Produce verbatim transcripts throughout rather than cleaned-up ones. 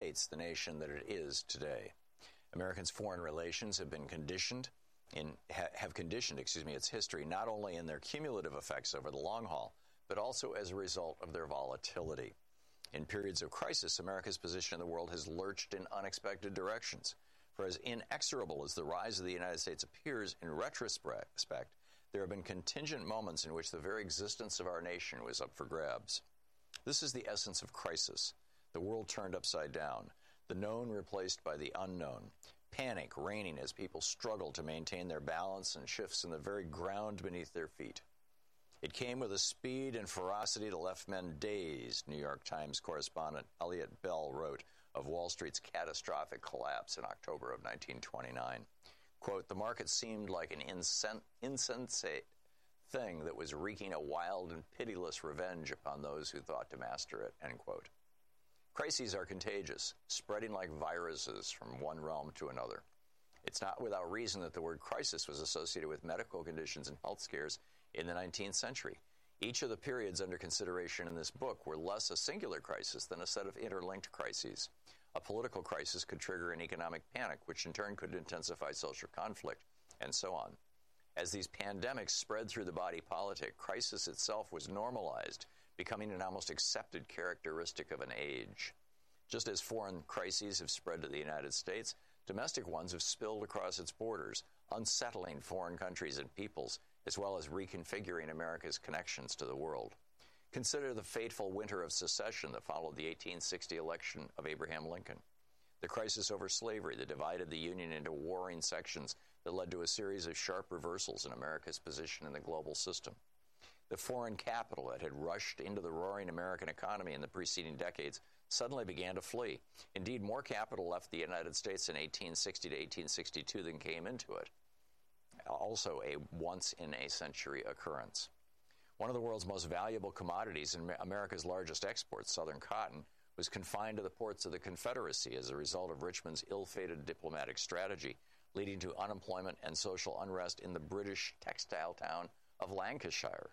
creates the nation that it is today. Americans' foreign relations have been conditioned in ha, have conditioned, excuse me, its history not only in their cumulative effects over the long haul, but also as a result of their volatility. In periods of crisis, America's position in the world has lurched in unexpected directions. For as inexorable as the rise of the United States appears in retrospect, there have been contingent moments in which the very existence of our nation was up for grabs. This is the essence of crisis. The world turned upside down, the known replaced by the unknown, panic reigning as people struggle to maintain their balance and shifts in the very ground beneath their feet. It came with a speed and ferocity that left men dazed, New York Times correspondent Elliot Bell wrote of Wall Street's catastrophic collapse in October of nineteen twenty-nine. Quote, the market seemed like an insen- insensate thing that was wreaking a wild and pitiless revenge upon those who thought to master it, end quote. Crises are contagious, spreading like viruses from one realm to another. It's not without reason that the word crisis was associated with medical conditions and health scares in the nineteenth century. Each of the periods under consideration in this book were less a singular crisis than a set of interlinked crises. A political crisis could trigger an economic panic, which in turn could intensify social conflict, and so on. As these pandemics spread through the body politic, crisis itself was normalized, becoming an almost accepted characteristic of an age. Just as foreign crises have spread to the United States, domestic ones have spilled across its borders, unsettling foreign countries and peoples, as well as reconfiguring America's connections to the world. Consider the fateful winter of secession that followed the eighteen sixty election of Abraham Lincoln. The crisis over slavery that divided the Union into warring sections that led to a series of sharp reversals in America's position in the global system. The foreign capital that had rushed into the roaring American economy in the preceding decades suddenly began to flee. Indeed, more capital left the United States in eighteen sixty to eighteen sixty-two than came into it. Also a once-in-a-century occurrence. One of the world's most valuable commodities and America's largest exports, Southern cotton, was confined to the ports of the Confederacy as a result of Richmond's ill-fated diplomatic strategy, leading to unemployment and social unrest in the British textile town of Lancashire.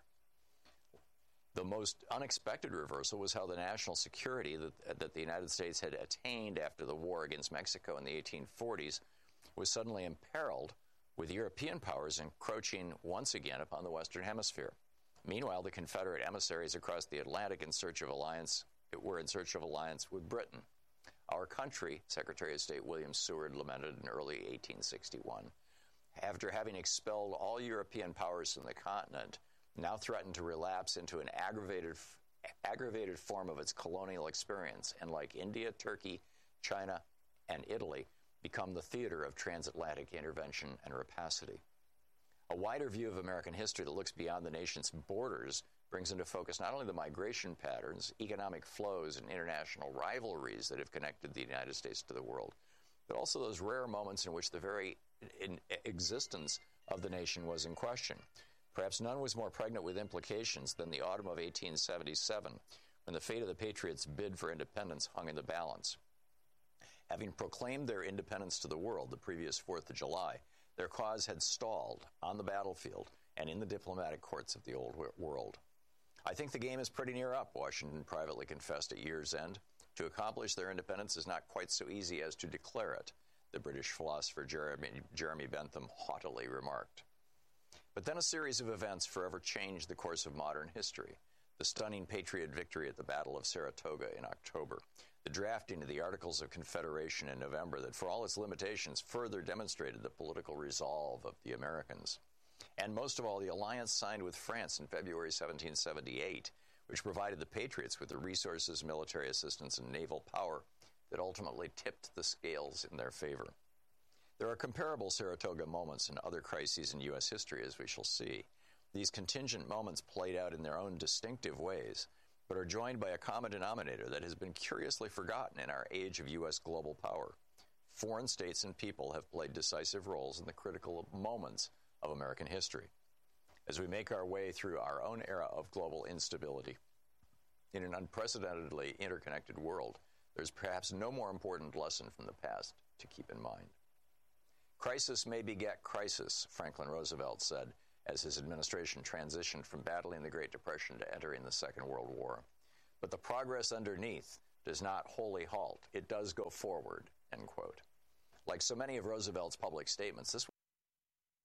The most unexpected reversal was how the national security that, that the United States had attained after the war against Mexico in the eighteen forties was suddenly imperiled, with European powers encroaching once again upon the Western Hemisphere. Meanwhile, the Confederate emissaries across the Atlantic in search of alliance were in search of alliance with Britain. Our country, Secretary of State William Seward lamented in early eighteen sixty-one, after having expelled all European powers from the continent, now threatened to relapse into an aggravated, aggravated form of its colonial experience, and like India, Turkey, China, and Italy, become the theater of transatlantic intervention and rapacity. A wider view of American history that looks beyond the nation's borders brings into focus not only the migration patterns, economic flows, and international rivalries that have connected the United States to the world, but also those rare moments in which the very in existence of the nation was in question. Perhaps none was more pregnant with implications than the autumn of eighteen seventy-seven, when the fate of the Patriots' bid for independence hung in the balance. Having proclaimed their independence to the world the previous fourth of July, their cause had stalled on the battlefield and in the diplomatic courts of the old world. I think the game is pretty near up, Washington privately confessed at year's end. To accomplish their independence is not quite so easy as to declare it, the British philosopher Jeremy, Jeremy Bentham haughtily remarked. But then a series of events forever changed the course of modern history. The stunning Patriot victory at the Battle of Saratoga in October, the drafting of the Articles of Confederation in November that, for all its limitations, further demonstrated the political resolve of the Americans, and most of all, the alliance signed with France in February seventeen seventy-eight, which provided the Patriots with the resources, military assistance, and naval power that ultimately tipped the scales in their favor. There are comparable Saratoga moments in other crises in U S history, as we shall see. These contingent moments played out in their own distinctive ways, but are joined by a common denominator that has been curiously forgotten in our age of U S global power. Foreign states and people have played decisive roles in the critical moments of American history. As we make our way through our own era of global instability, in an unprecedentedly interconnected world, there's perhaps no more important lesson from the past to keep in mind. Crisis may beget crisis, Franklin Roosevelt said, as his administration transitioned from battling the Great Depression to entering the Second World War. But the progress underneath does not wholly halt. It does go forward, end quote. Like so many of Roosevelt's public statements, this